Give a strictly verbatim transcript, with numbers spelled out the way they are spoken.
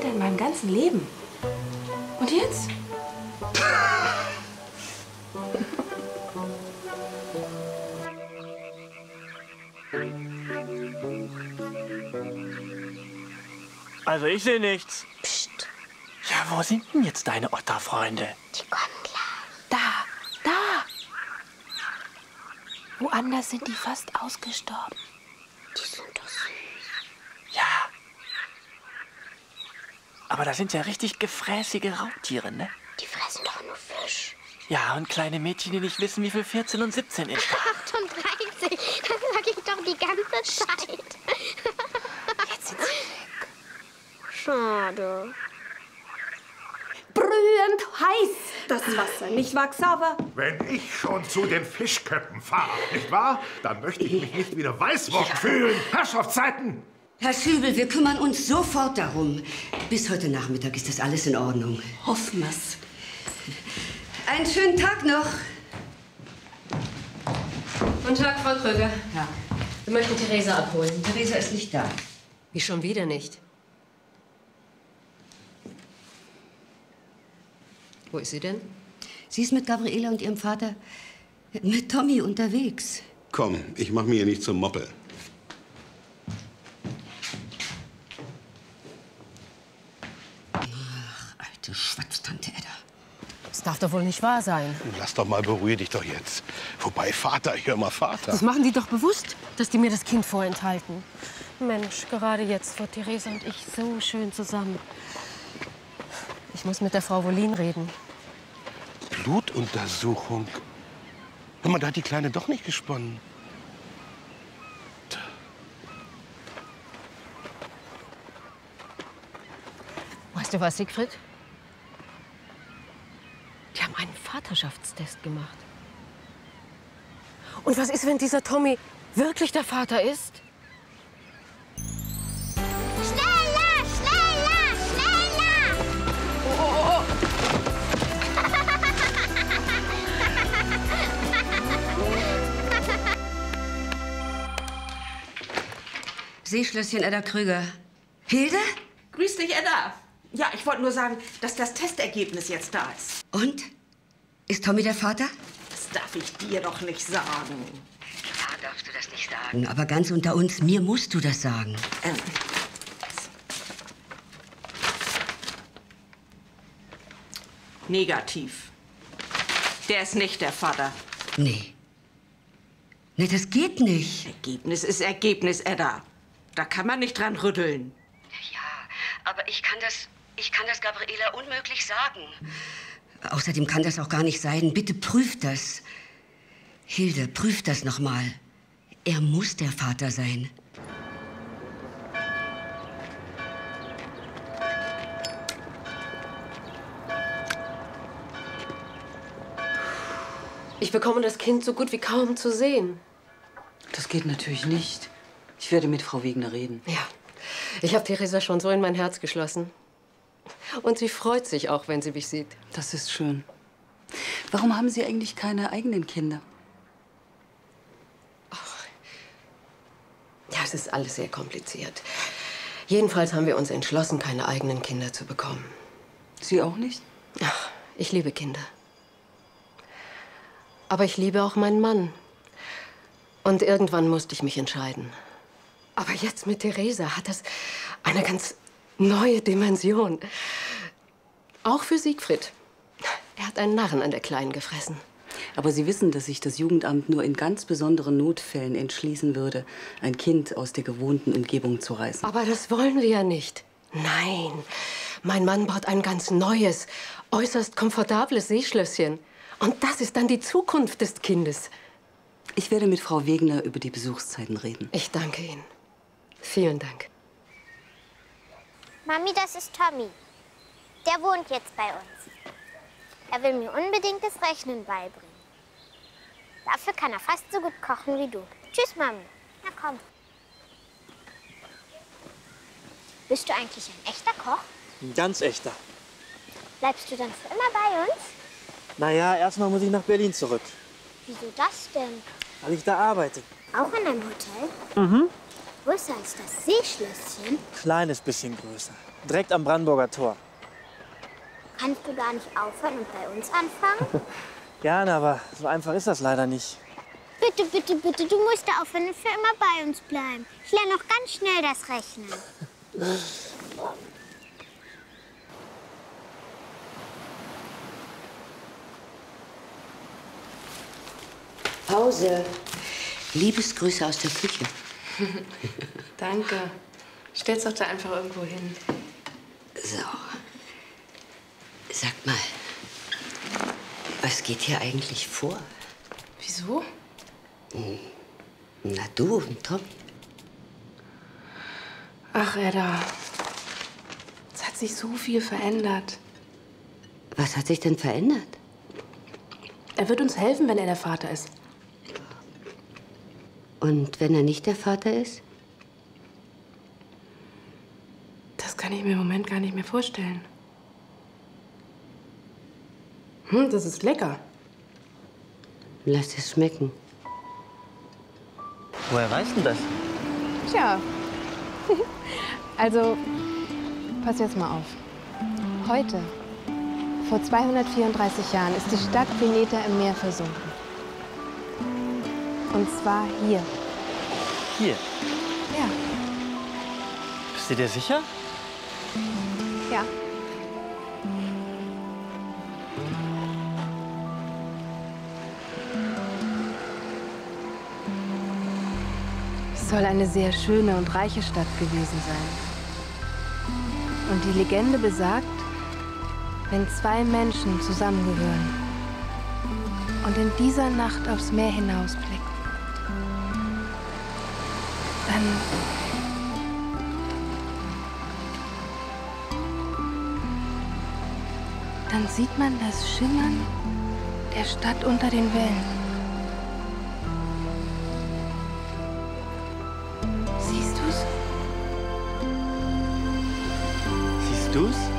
Vater in meinem ganzen Leben. Und jetzt? Also ich sehe nichts. Psst. Ja, wo sind denn jetzt deine Otterfreunde? Die kommen gleich. Da, da. Woanders sind die fast ausgestorben. Die sind doch süß. Ja. Aber das sind ja richtig gefräßige Raubtiere, ne? Die fressen doch nur Fisch. Ja, und kleine Mädchen, die nicht wissen, wie viel vierzehn und siebzehn ist. achtunddreißig, das sag ich doch die ganze Zeit. Jetzt sind sie weg. Schade. Brühend heiß das Wasser, nicht wahr, Xaver? Wenn ich schon zu den Fischköppen fahre, nicht wahr? Dann möchte ich mich nicht wie eine Weißwurst ja. fühlen. Herrschaftszeiten! Herr Schübel, wir kümmern uns sofort darum. Bis heute Nachmittag ist das alles in Ordnung. Hoffen wir's. Einen schönen Tag noch. Guten Tag, Frau Kröger. Ja. Wir möchten Theresa abholen. Theresa ist nicht da. Wie schon wieder nicht? Wo ist sie denn? Sie ist mit Gabriele und ihrem Vater mit Tommy unterwegs. Komm, ich mach mir hier nicht zum Moppel. Ach, alte Schwatztante Edda. Das darf doch wohl nicht wahr sein. Lass doch mal, beruhig dich doch jetzt. Wobei, Vater, ich hör mal, Vater. Das machen die doch bewusst, dass die mir das Kind vorenthalten. Mensch, gerade jetzt, wo Theresa und ich so schön zusammen. Ich muss mit der Frau Wollin reden. Blutuntersuchung? Hör mal, da hat die Kleine doch nicht gesponnen. Weißt du was, Siegfried? Die haben einen Vaterschaftstest gemacht. Und was ist, wenn dieser Tommy wirklich der Vater ist? Schneller, schneller, schneller! Oh, oh, oh. Seeschlösschen Edda Krüger. Hilde? Grüß dich, Edda. Ja, ich wollte nur sagen, dass das Testergebnis jetzt da ist. Und? Ist Tommy der Vater? Das darf ich dir doch nicht sagen. Klar darfst du das nicht sagen. Aber ganz unter uns, mir musst du das sagen. Ähm. Negativ. Der ist nicht der Vater. Nee. Nee, das geht nicht. Ergebnis ist Ergebnis, Edda. Da kann man nicht dran rütteln. Ja, aber ich kann das, ich kann das Gabriela unmöglich sagen. Außerdem kann das auch gar nicht sein. Bitte prüf das. Hilde, prüf das noch mal. Er muss der Vater sein. Ich bekomme das Kind so gut wie kaum zu sehen. Das geht natürlich nicht. Ich werde mit Frau Wegner reden. Ja, ich habe Theresa schon so in mein Herz geschlossen. Und sie freut sich auch, wenn sie mich sieht. Das ist schön. Warum haben Sie eigentlich keine eigenen Kinder? Ach. Ja, es ist alles sehr kompliziert. Jedenfalls haben wir uns entschlossen, keine eigenen Kinder zu bekommen. Sie auch nicht? Ach, ich liebe Kinder. Aber ich liebe auch meinen Mann. Und irgendwann musste ich mich entscheiden. Aber jetzt mit Theresa hat das eine ganz neue Dimension. Auch für Siegfried. Er hat einen Narren an der Kleinen gefressen. Aber Sie wissen, dass sich das Jugendamt nur in ganz besonderen Notfällen entschließen würde, ein Kind aus der gewohnten Umgebung zu reißen. Aber das wollen wir ja nicht. Nein, mein Mann baut ein ganz neues, äußerst komfortables Seeschlösschen. Und das ist dann die Zukunft des Kindes. Ich werde mit Frau Wegner über die Besuchszeiten reden. Ich danke Ihnen. Vielen Dank. Mami, das ist Tommy. Der wohnt jetzt bei uns. Er will mir unbedingt das Rechnen beibringen. Dafür kann er fast so gut kochen wie du. Tschüss, Mami. Na komm. Bist du eigentlich ein echter Koch? Ein ganz echter. Bleibst du dann für immer bei uns? Naja, erstmal muss ich nach Berlin zurück. Wieso das denn? Weil ich da arbeite. Auch in einem Hotel? Mhm. Größer als das Seeschlösschen? Kleines bisschen größer. Direkt am Brandenburger Tor. Kannst du da nicht aufhören und bei uns anfangen? Gerne, aber so einfach ist das leider nicht. Bitte, bitte, bitte, du musst da aufhören und für immer bei uns bleiben. Ich lerne noch ganz schnell das Rechnen. Pause. Liebesgrüße aus der Küche. Danke. Stell's doch da einfach irgendwo hin. So. Sag mal, was geht hier eigentlich vor? Wieso? Na du und Tom. Ach, Edda. Es hat sich so viel verändert. Was hat sich denn verändert? Er wird uns helfen, wenn er der Vater ist. Und wenn er nicht der Vater ist? Das kann ich mir im Moment gar nicht mehr vorstellen. Hm, das ist lecker. Lass es schmecken. Woher weißt du das? Tja, also, pass jetzt mal auf. Heute, vor zweihundertvierunddreißig Jahren, ist die Stadt Veneta im Meer versunken. Und zwar hier. Hier. Ja. Bist du dir sicher? Ja. Es soll eine sehr schöne und reiche Stadt gewesen sein. Und die Legende besagt, wenn zwei Menschen zusammengehören und in dieser Nacht aufs Meer hinausblicken, dann dann sieht man das Schimmern der Stadt unter den Wellen. Siehst du's? Siehst du's?